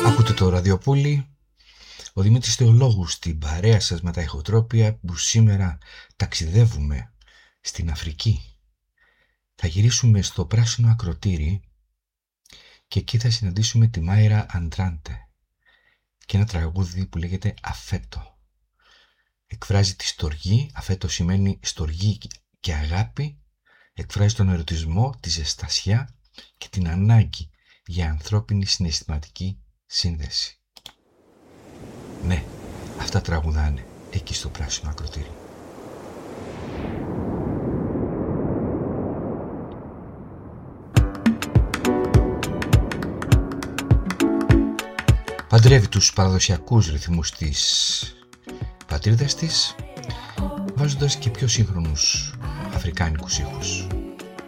Ακούτε το ραδιοπούλι, ο Δημήτρης Θεολόγου στην παρέα σας με τα ηχοτρόπια που σήμερα ταξιδεύουμε στην Αφρική. Θα γυρίσουμε στο πράσινο ακροτήρι και εκεί θα συναντήσουμε τη Μάιρα Αντράντε και ένα τραγούδι που λέγεται Αφέτο. Εκφράζει τη στοργή, αφέτο σημαίνει στοργή και αγάπη, εκφράζει τον ερωτισμό, τη ζεστασιά και την ανάγκη για ανθρώπινη συναισθηματική σύνδεση. Ναι, αυτά τραγουδάνε εκεί στο πράσινο ακροτήρι. Παντρεύει τους παραδοσιακούς ρυθμούς της πατρίδας της, βάζοντας και πιο σύγχρονους αφρικάνικους ήχους.